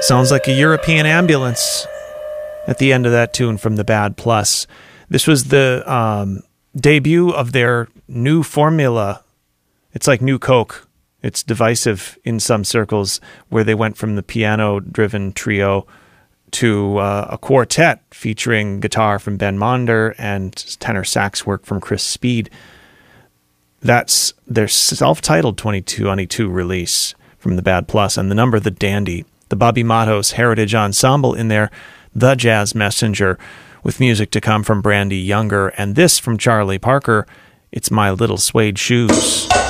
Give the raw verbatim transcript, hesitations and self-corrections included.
Sounds like a European ambulance at the end of that tune from the Bad Plus. This was the um, debut of their new formula. It's like New Coke. It's divisive in some circles, where they went from the piano-driven trio to uh, a quartet featuring guitar from Ben Monder and tenor sax work from Chris Speed. That's their self-titled twenty twenty-two release from the Bad Plus, and the number The Dandy. The Bobby Matos Heritage Ensemble in there, The Jazz Messenger, with music to come from Brandy Younger, and this from Charlie Parker, It's My Little Suede Shoes.